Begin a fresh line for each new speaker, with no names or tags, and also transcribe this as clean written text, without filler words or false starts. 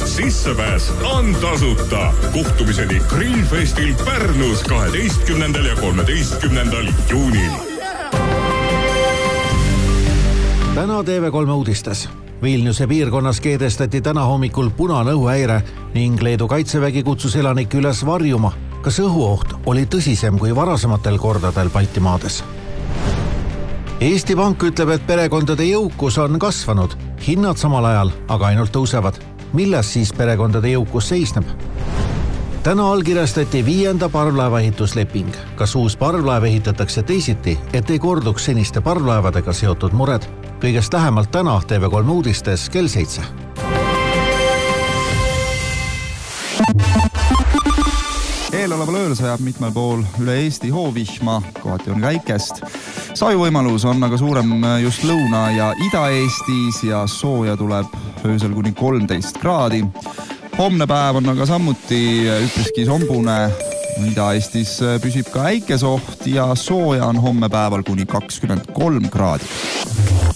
Sissepääs on tasuta. Kohtumiseni Grillfestil Pärnus 12. ja 13. juunil.
Täna TV3 uudistes. Vilniuse piirkonnas keedestati täna hommikul punane õhuhäire ning Leedu kaitsevägi kutsus elanikke üles varjuma. Kas õhuoht oli tõsisem kui varasematel kordadel Baltimaades? Eesti Pank ütleb, et perekondade jõukus on kasvanud. Hinnad samal ajal aga ainult tõusevad. Milles siis perekondade jõukus seisneb? Täna allkirjastati 5. parvlaevaehitusleping. Kas uus parvlaev ehitatakse teisiti, et ei korduks seniste parvlaevadega seotud mured? Kõigest lähemalt täna TV3 uudistes kell 7.
Eeloleval ööl sajab mitmel pool üle Eesti hoovihma, kohati on väikest. Sajuvõimalus on aga suurem just Lõuna- ja Ida-Eestis ja sooja tuleb öösel kuni 13 kraadi. Homne päev on aga samuti üpriski sombune. Ida-Eestis püsib ka äikesoht ja sooja on homme päeval kuni 23 kraadi.